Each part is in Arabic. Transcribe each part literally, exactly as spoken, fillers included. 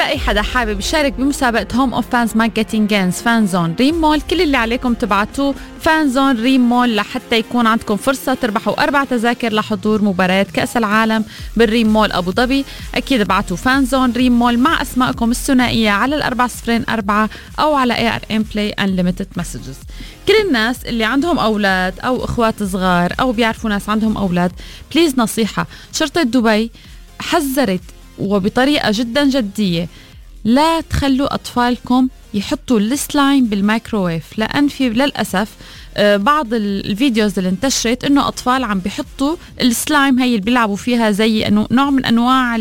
ولأي حدا حابب يشارك بمسابقة هوم اوف فانز ماركتينج جيمز فان زون ريم مول، كل اللي عليكم تبعتوه فان زون ريم مول لحتى يكون عندكم فرصة تربحوا أربع تذاكر لحضور مباراة كأس العالم بالريم مول أبو ظبي. أكيد ابعتوا فان زون ريم مول مع أسماءكم الثنائية على الأربعة صفرين أربعة أو على إيه آر إم Play Unlimited Messages. كل الناس اللي عندهم أولاد أو إخوات صغار أو بيعرفوا ناس عندهم أولاد، بليز نصيحة، شرطة دبي حذرت وبطريقة جدا جدية لا تخلوا أطفالكم يحطوا السلايم بالمايكروويف، لأن في للأسف بعض الفيديوز اللي انتشرت إنه أطفال عم بيحطوا السلايم هي اللي بيلعبوا فيها زي أنه نوع من أنواع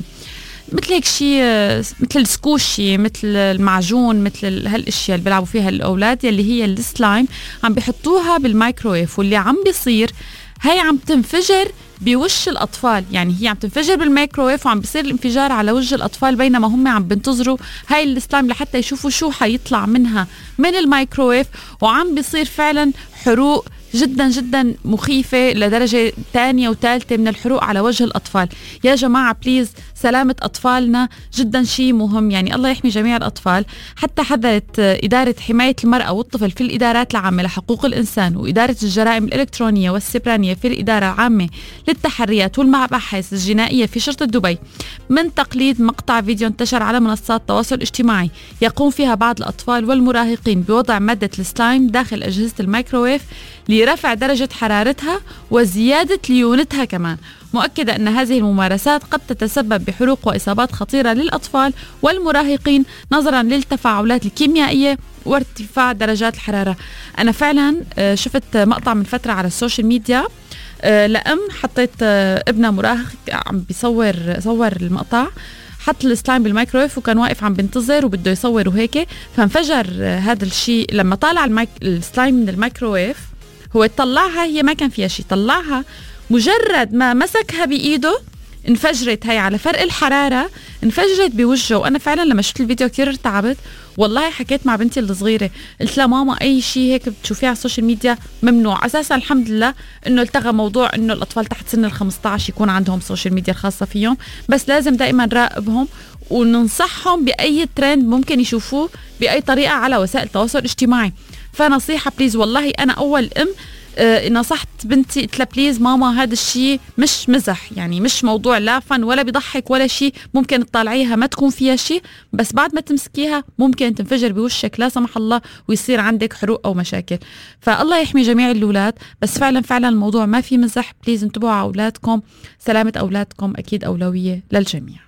مثل هيك شيء، مثل السكوشي، مثل المعجون، مثل هالاشياء اللي بيلعبوا فيها الأولاد يلي هي السلايم، عم بيحطوها بالمايكروويف، واللي عم بيصير هي عم تنفجر بوش الأطفال. يعني هي عم تنفجر بالميكروويف وعم بيصير الانفجار على وجه الأطفال، بينما هم عم بنتظروا هاي السلايم لحتى يشوفوا شو حيطلع منها من الميكروويف، وعم بيصير فعلا حروق جدا جدا مخيفة لدرجة تانية وثالثة من الحروق على وجه الأطفال. يا جماعة بليز، سلامة أطفالنا جدا شيء مهم، يعني الله يحمي جميع الأطفال. حتى حذرت إدارة حماية المرأة والطفل في الإدارات العامة لحقوق الإنسان وإدارة الجرائم الإلكترونية والسبرانية في الإدارة العامة للتحريات والمباحث الجنائية في شرطة دبي من تقليد مقطع فيديو انتشر على منصات التواصل الاجتماعي يقوم فيها بعض الأطفال والمراهقين بوضع مادة السلايم داخل أجهزة الميكروويف لرفع درجة حرارتها وزيادة ليونتها كمان، مؤكدة أن هذه الممارسات قد تتسبب بحروق وإصابات خطيرة للأطفال والمراهقين نظرا للتفاعلات الكيميائية وارتفاع درجات الحرارة. أنا فعلا شفت مقطع من فترة على السوشيال ميديا لأم حطيت ابنها مراهق عم بيصور صور المقطع، حط السلايم بالمايكروويف وكان واقف عم بنتظر وبده يصور وهيك، فانفجر هذا الشيء لما طالع المايك... السلايم من الميكروويف. هو طلعها، هي ما كان فيها شيء، طلعها مجرد ما مسكها بإيده انفجرت، هي على فرق الحرارة انفجرت بوجهه. وأنا فعلا لما شفت الفيديو كتير ارتعبت، والله حكيت مع بنتي الصغيرة قلت لها ماما أي شيء هيك بتشوفيه على السوشيال ميديا ممنوع. أساسا الحمد لله إنه التغى موضوع إنه الأطفال تحت سن الخمسة عشر يكون عندهم سوشيال ميديا الخاصة فيهم، بس لازم دائما نراقبهم وننصحهم بأي ترند ممكن يشوفوه بأي طريقة على وسائل التواصل الاجتماعي. فنصيحة بليز، والله أنا أول أم آه نصحت بنتي قلت لها بليز ماما هذا الشيء مش مزح، يعني مش موضوع لا فن ولا بيضحك ولا شيء، ممكن تطالعيها ما تكون فيها شيء، بس بعد ما تمسكيها ممكن تنفجر بوشك لا سمح الله ويصير عندك حروق أو مشاكل. فالله يحمي جميع الأولاد، بس فعلا فعلا الموضوع ما في مزح. بليز انتبهوا على أولادكم، سلامة أولادكم أكيد أولوية للجميع.